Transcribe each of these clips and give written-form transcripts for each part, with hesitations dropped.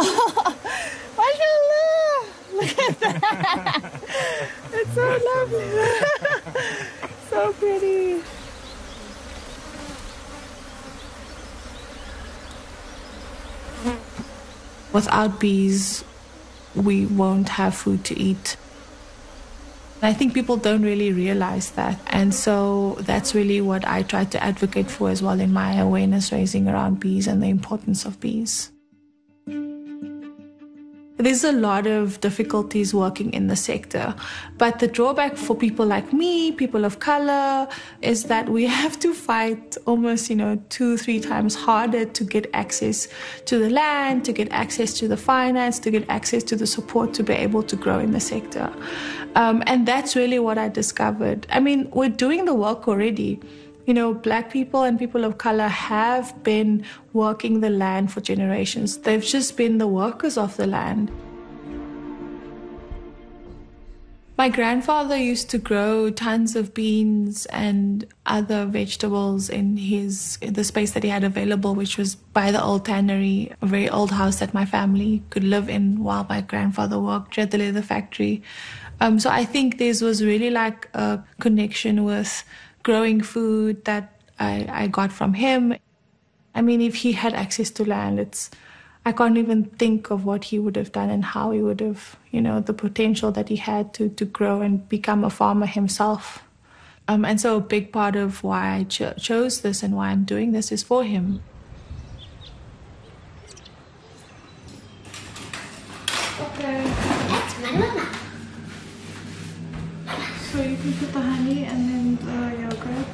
Mashallah! Look at that! It's so lovely. So pretty. Without bees, we won't have food to eat. I think people don't really realize that. And so that's really what I try to advocate for as well in my awareness raising around bees and the importance of bees. There's a lot of difficulties working in the sector, but the drawback for people like me, people of color, is that we have to fight almost, 2-3 times harder to get access to the land, to get access to the finance, to get access to the support to be able to grow in the sector. And that's really what I discovered. I mean, we're doing the work already. Black people and people of color have been working the land for generations. They've just been the workers of the land. My grandfather used to grow tons of beans and other vegetables in the space that he had available, which was by the old tannery, a very old house that my family could live in while my grandfather worked at the leather factory. So I think this was really like a connection with growing food that I got from him. I mean, if he had access to land, I can't even think of what he would have done and how he would have, the potential that he had to grow and become a farmer himself. And so a big part of why I chose this and why I'm doing this is for him. Okay. That's banana. So you can put the honey and then the yogurt.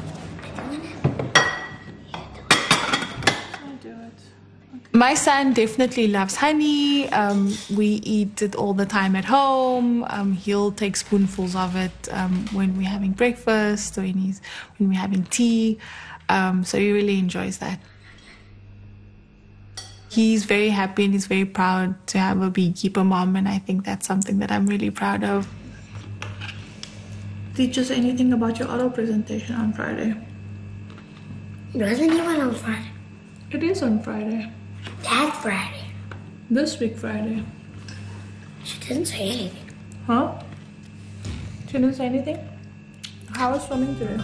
I'll do it. Okay. My son definitely loves honey. We eat it all the time at home. He'll take spoonfuls of it when we're having breakfast or when we're having tea. So he really enjoys that. He's very happy and he's very proud to have a beekeeper mom, and I think that's something that I'm really proud of. Teach us anything about your oral presentation on Friday. It wasn't even on Friday. It is on Friday. That Friday. This week Friday. She didn't say anything. Huh? She didn't say anything? How was swimming today?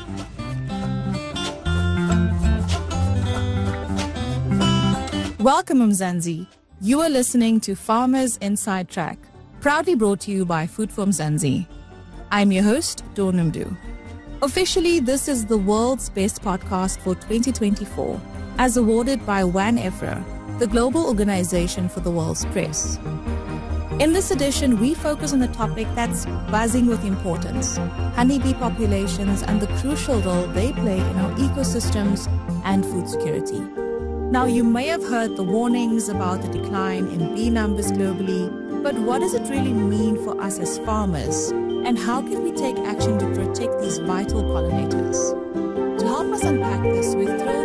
Welcome, Mzansi. You are listening to Farmers Inside Track, proudly brought to you by Food for Mzansi. I'm your host, Dawn Numdu. Officially, this is the world's best podcast for 2024, as awarded by WAN EFRA, the global organization for the world's press. In this edition, we focus on a topic that's buzzing with importance: honeybee populations and the crucial role they play in our ecosystems and food security. Now, you may have heard the warnings about the decline in bee numbers globally, but what does it really mean for us as farmers? And how can we take action to protect these vital pollinators? To help us unpack this, we've thrown